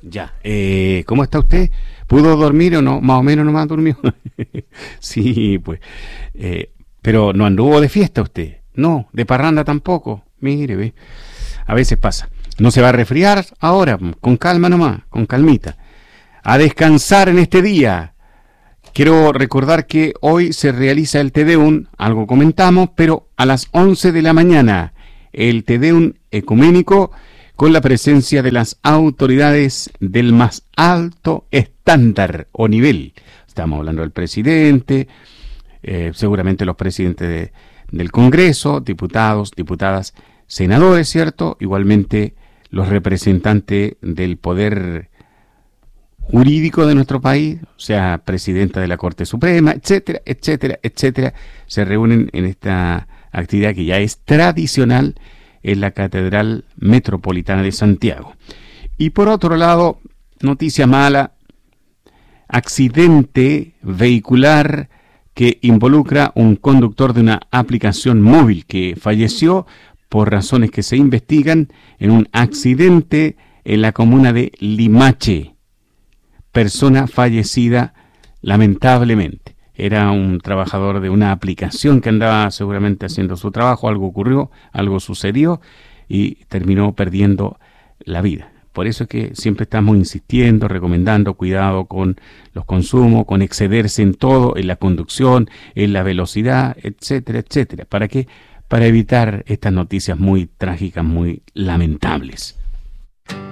Ya. ¿Cómo está usted? ¿Pudo dormir o no? Más o menos nomás durmió. Sí, pues. Pero no anduvo de fiesta usted. No, de parranda tampoco. Mire, ve. A veces pasa. No se va a resfriar ahora, con calma nomás, con calmita. A descansar en este día. Quiero recordar que hoy se realiza el Te Deum, algo comentamos, pero a las 11 de la mañana, el Te Deum ecuménico con la presencia de las autoridades del más alto estándar o nivel. Estamos hablando del presidente, seguramente los presidentes del Congreso, diputados, diputadas, senadores, ¿cierto? Igualmente los representantes del poder jurídico de nuestro país, o sea, presidenta de la Corte Suprema, etcétera, etcétera, etcétera, se reúnen en esta actividad que ya es tradicional en la Catedral Metropolitana de Santiago. Y por otro lado, noticia mala, accidente vehicular que involucra un conductor de una aplicación móvil que falleció por razones que se investigan en un accidente en la comuna de Limache. Persona fallecida lamentablemente. Era un trabajador de una aplicación que andaba seguramente haciendo su trabajo, algo ocurrió, algo sucedió y terminó perdiendo la vida. Por eso es que siempre estamos insistiendo, recomendando cuidado con los consumos, con excederse en todo, en la conducción, en la velocidad, etcétera, etcétera. ¿Para qué? Para evitar estas noticias muy trágicas, muy lamentables.